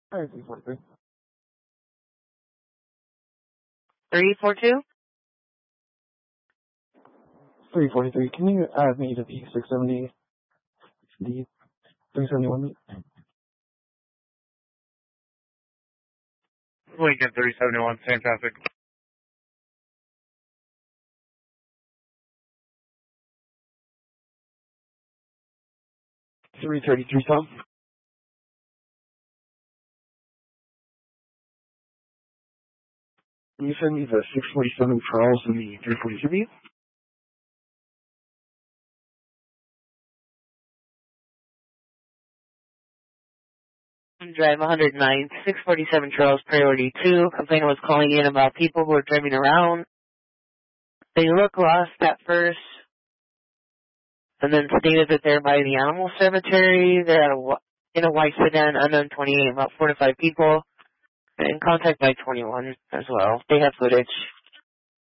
Alright, 343. 342? 343. Can you add me to the 670, the 371 meet? Lincoln 371, fantastic. $333, Tom. Can you send me the 647 Charles and the 342? Drive 109, 647 Charles, priority 2. Complainant was calling in about people who are driving around. They look lost at first, and then stated that they're by the animal cemetery. They're in a white sedan, unknown 28, about 4 to 5 people. In contact by 21 as well. They have footage.